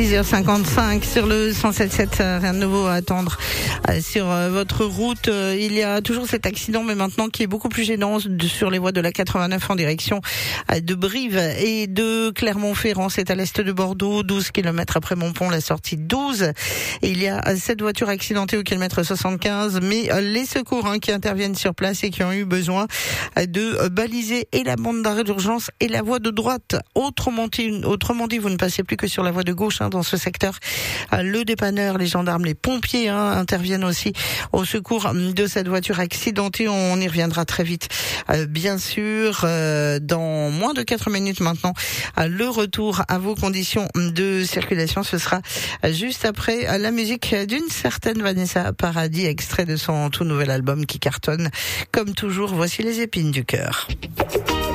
6h55 sur le 107.7, rien de nouveau à attendre sur votre route. Il y a toujours cet accident, mais maintenant qui est beaucoup plus gênant sur les voies de la 89 en direction de Brive et de Clermont-Ferrand. C'est à l'est de Bordeaux, 12 km après Montpont, la sortie 12. Et il y a 7 voitures accidentées au kilomètre 75, mais les secours qui interviennent sur place et qui ont eu besoin de baliser et la bande d'arrêt d'urgence et la voie de droite. Autrement dit, vous ne passez plus que sur la voie de gauche dans ce secteur. Le dépanneur, les gendarmes, les pompiers interviennent aussi au secours de cette voiture accidentée. On y reviendra très vite, bien sûr, dans moins de 4 minutes maintenant. Le retour à vos conditions de circulation, ce sera juste après la musique d'une certaine Vanessa Paradis, extrait de son tout nouvel album qui cartonne. Comme toujours, voici les épines du cœur.